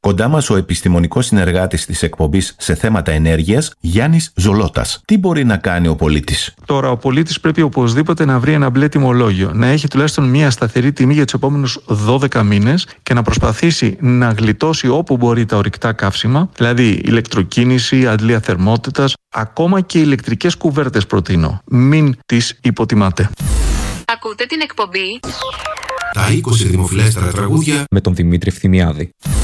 Κοντά μας ο επιστημονικός συνεργάτης της εκπομπής σε θέματα ενέργειας, Γιάννης Ζολότας. Τι μπορεί να κάνει ο πολίτης? Τώρα, ο πολίτης πρέπει οπωσδήποτε να βρει ένα μπλε τιμολόγιο, να έχει τουλάχιστον μια σταθερή τιμή για τους επόμενους 12 μήνες και να προσπαθήσει να γλιτώσει όπου μπορεί τα ορυκτά καύσιμα, δηλαδή ηλεκτροκίνηση, αντλία θερμότητας, ακόμα και ηλεκτρικές κουβέρτες προτείνω. Μην τις υποτιμάτε. Ακούτε την εκπομπή Τα 20 δημοφιλέστερα τραγούδια με τον Δημήτρη Φθιμιάδη.